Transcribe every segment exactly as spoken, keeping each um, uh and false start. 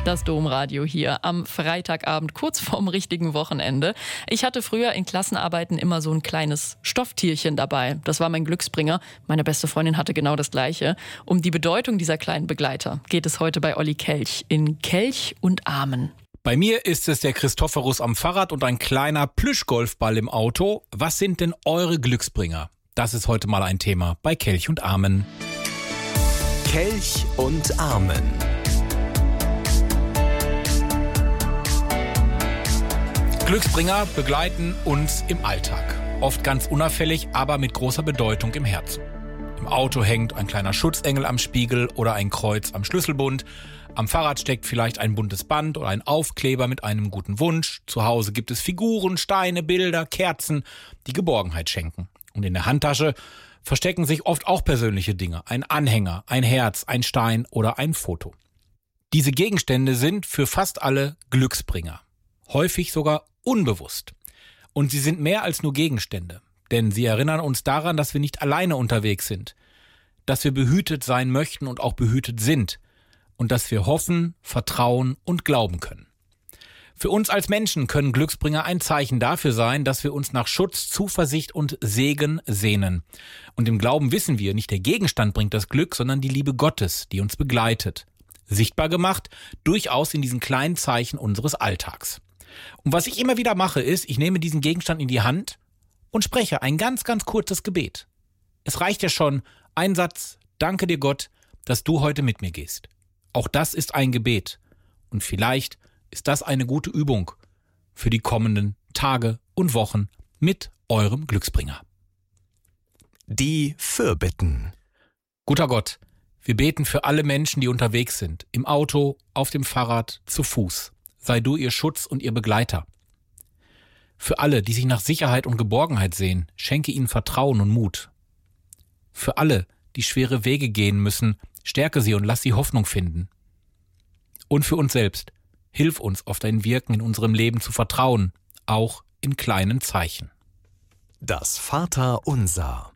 Das Domradio hier am Freitagabend, kurz vorm richtigen Wochenende. Ich hatte früher in Klassenarbeiten immer so ein kleines Stofftierchen dabei. Das war mein Glücksbringer. Meine beste Freundin hatte genau das Gleiche. Um die Bedeutung dieser kleinen Begleiter geht es heute bei Olli Kelch in Kelch und Amen. Bei mir ist es der Christophorus am Fahrrad und ein kleiner Plüschgolfball im Auto. Was sind denn eure Glücksbringer? Das ist heute mal ein Thema bei Kelch und Amen. Kelch und Amen. Glücksbringer begleiten uns im Alltag. Oft ganz unauffällig, aber mit großer Bedeutung im Herzen. Im Auto hängt ein kleiner Schutzengel am Spiegel oder ein Kreuz am Schlüsselbund. Am Fahrrad steckt vielleicht ein buntes Band oder ein Aufkleber mit einem guten Wunsch. Zu Hause gibt es Figuren, Steine, Bilder, Kerzen, die Geborgenheit schenken. Und in der Handtasche verstecken sich oft auch persönliche Dinge. Ein Anhänger, ein Herz, ein Stein oder ein Foto. Diese Gegenstände sind für fast alle Glücksbringer. Häufig sogar unbewusst. Und sie sind mehr als nur Gegenstände. Denn sie erinnern uns daran, dass wir nicht alleine unterwegs sind. Dass wir behütet sein möchten und auch behütet sind. Und dass wir hoffen, vertrauen und glauben können. Für uns als Menschen können Glücksbringer ein Zeichen dafür sein, dass wir uns nach Schutz, Zuversicht und Segen sehnen. Und im Glauben wissen wir, nicht der Gegenstand bringt das Glück, sondern die Liebe Gottes, die uns begleitet. Sichtbar gemacht, durchaus in diesen kleinen Zeichen unseres Alltags. Und was ich immer wieder mache, ist, ich nehme diesen Gegenstand in die Hand und spreche ein ganz, ganz kurzes Gebet. Es reicht ja schon ein Satz: Danke dir Gott, dass du heute mit mir gehst. Auch das ist ein Gebet. Und vielleicht ist das eine gute Übung für die kommenden Tage und Wochen mit eurem Glücksbringer. Die Fürbitten. Guter Gott, wir beten für alle Menschen, die unterwegs sind, im Auto, auf dem Fahrrad, zu Fuß. Sei du ihr Schutz und ihr Begleiter. Für alle, die sich nach Sicherheit und Geborgenheit sehen, schenke ihnen Vertrauen und Mut. Für alle, die schwere Wege gehen müssen, stärke sie und lass sie Hoffnung finden. Und für uns selbst, hilf uns, auf dein Wirken in unserem Leben zu vertrauen, auch in kleinen Zeichen. Das Vaterunser.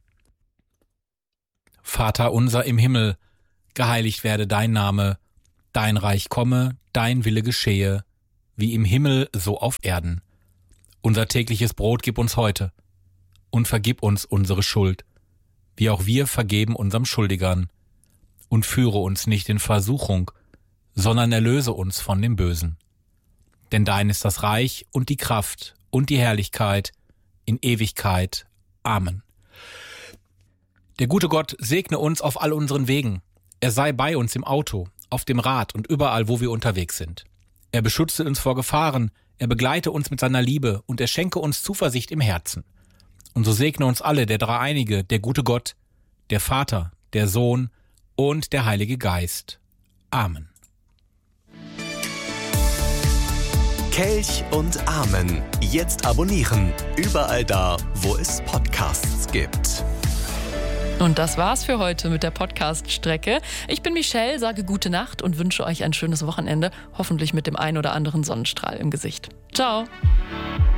Vater unser im Himmel, geheiligt werde dein Name, dein Reich komme, dein Wille geschehe, wie im Himmel, so auf Erden. Unser tägliches Brot gib uns heute und vergib uns unsere Schuld, wie auch wir vergeben unserem Schuldigern. Und führe uns nicht in Versuchung, sondern erlöse uns von dem Bösen. Denn dein ist das Reich und die Kraft und die Herrlichkeit in Ewigkeit. Amen. Der gute Gott segne uns auf all unseren Wegen. Er sei bei uns im Auto, auf dem Rad und überall, wo wir unterwegs sind. Er beschütze uns vor Gefahren, er begleite uns mit seiner Liebe und er schenke uns Zuversicht im Herzen. Und so segne uns alle der Dreieinige, der gute Gott, der Vater, der Sohn und der Heilige Geist. Amen. Kelch und Amen. Jetzt abonnieren. Überall da, wo es Podcasts gibt. Und das war's für heute mit der Podcast-Strecke. Ich bin Michelle, sage gute Nacht und wünsche euch ein schönes Wochenende, hoffentlich mit dem ein oder anderen Sonnenstrahl im Gesicht. Ciao!